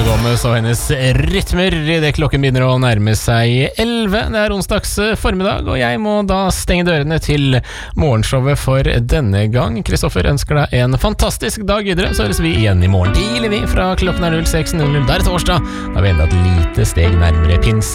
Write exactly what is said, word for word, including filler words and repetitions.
Selena Gomez og hennes rytmer I det klokken begynner å nærme seg elleve. Det er onsdags formiddag, og jeg må da stenge dørene til morgenshowet for denne gang. Kristoffer ønsker deg en fantastisk dag videre, så høres vi igjen I morgen tidlig vi fra klokken er null seks null null. Det er torsdag, da har vi enda et lite steg nærmere pins.